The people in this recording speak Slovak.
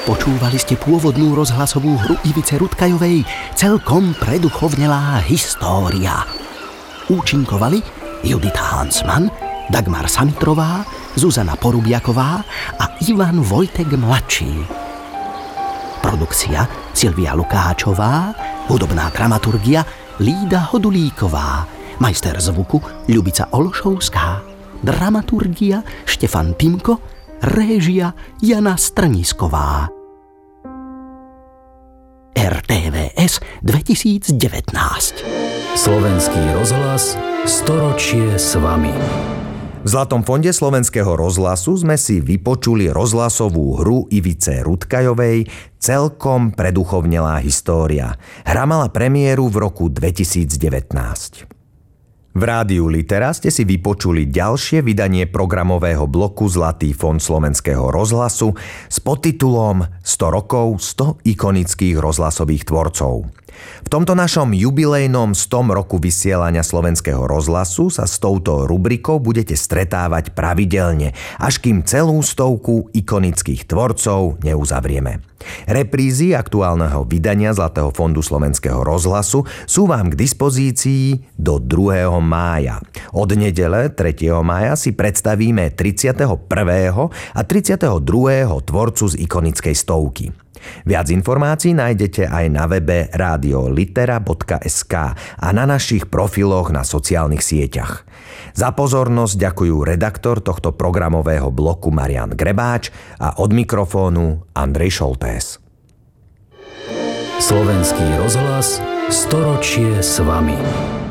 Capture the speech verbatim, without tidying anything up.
Počúvali ste pôvodnú rozhlasovú hru Ivice Rutkajovej Celkom preduchovnelá história. Účinkovali Judita Hansmann, Dagmar Samitrová, Zuzana Porubiaková a Ivan Vojtek mladší. Produkcia Silvia Lukáčová, hudobná dramaturgia Lída Hodulíková, majster zvuku Ľubica Olšovská, dramaturgia Štefan Timko, réžia Jana Strnisková. er té vé es dvetisícdevätnásť. Slovenský rozhlas storočie s vami. V Zlatom fonde Slovenského rozhlasu sme si vypočuli rozhlasovú hru Ivice Rutkajovej Celkom preduchovnelá história. Hra mala premiéru v roku dvetisícdevätnásť. V rádiu Litera ste si vypočuli ďalšie vydanie programového bloku Zlatý fond Slovenského rozhlasu s podtitulom sto rokov, sto ikonických rozhlasových tvorcov. V tomto našom jubilejnom stom roku vysielania Slovenského rozhlasu sa s touto rubrikou budete stretávať pravidelne, až kým celú stovku ikonických tvorcov neuzavrieme. Reprízy aktuálneho vydania Zlatého fondu Slovenského rozhlasu sú vám k dispozícii do druhého mája. Od nedele tretieho mája si predstavíme tridsiateho prvého a tridsiateho druhého tvorcu z ikonickej stovky. Viac informácií nájdete aj na webe radio litera bodka es ká a na našich profiloch na sociálnych sieťach. Za pozornosť ďakujú redaktor tohto programového bloku Marián Grebáč a od mikrofónu Andrej Šoltés. Slovenský rozhlas storočie s vami.